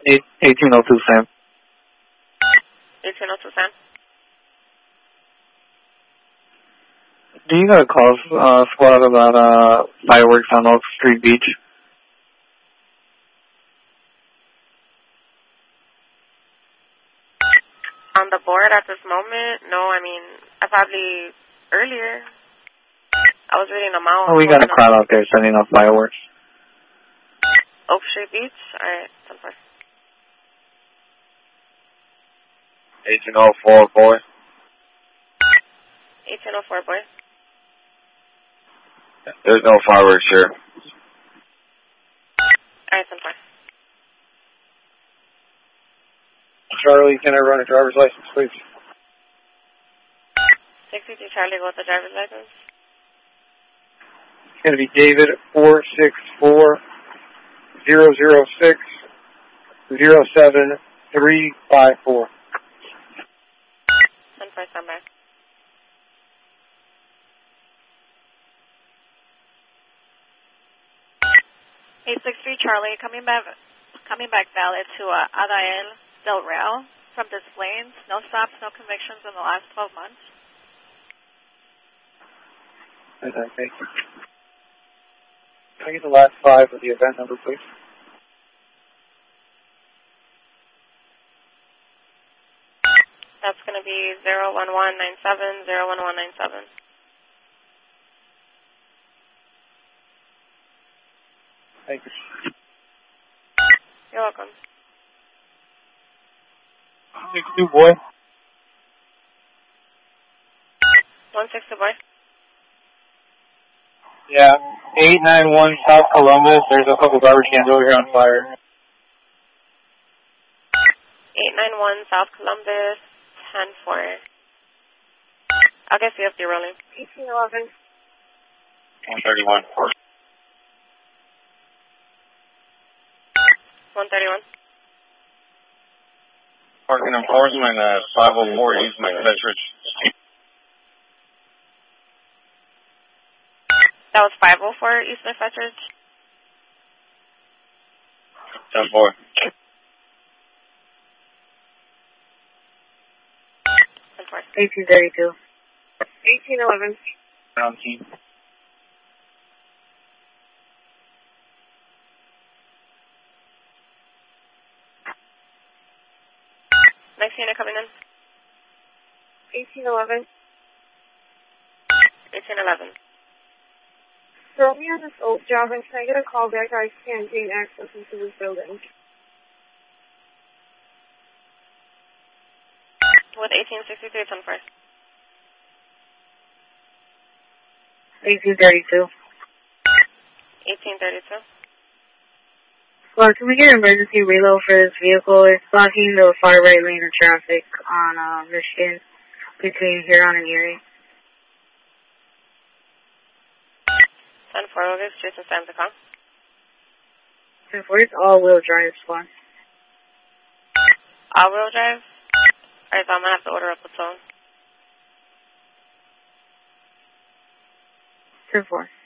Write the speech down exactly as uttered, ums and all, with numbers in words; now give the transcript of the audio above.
Eight, eighteen oh two, Sam. eighteen oh two, Sam. Do you got a call uh, squad about uh, fireworks on Oak Street Beach? On the board at this moment? No, I mean, I probably earlier. I was reading them out. Oh, we got a crowd out there setting up fireworks. Oak Street Beach? Alright, ten four. eighteen oh four, boy. eighteen oh four, boy. There's no fireworks here. Alright, ten four. Charlie, can I run a driver's license, please? six two two Charlie, go with the driver's license. It's going to be David four six four zero zero six zero seven three five four. ten four, stand by. eight six three Charlie, coming back, coming back valid to uh, Adael Del Real from Des Plaines. No stops, no convictions in the last twelve months. Okay, thank you. Can I get the last five of the event number, please? That's going to be zero one one nine seven, zero one one nine seven. Thank you. You're welcome. six two, boy. one six two, boy. Yeah, eight nine one South Columbus. There's a couple garbage cans over here on fire. eight nine one South Columbus, ten four. I'll get C F D rolling. eighteen eleven. one thirty-one. one thirty-one. Parking enforcement at five oh four East McFetridge. That was five oh four East McFetridge. ten four. ten four. eighteen thirty-two. eighteen eleven. Nineteen. Next unit coming in. eighteen eleven. eighteen eleven. So we have this old job, and can I get a call back? I can't gain access into this building. With eighteen sixty-three, ten four. eighteen thirty-two. eighteen thirty-two. Well, can we get an emergency reload for this vehicle? It's blocking the far right lane of traffic on uh, Michigan between Huron and Erie. ten four, we'll get Jason Sam to come. ten four, it's all-wheel drive squad. All-wheel drive? Alright, so I'm going to have to order up the tone. ten four.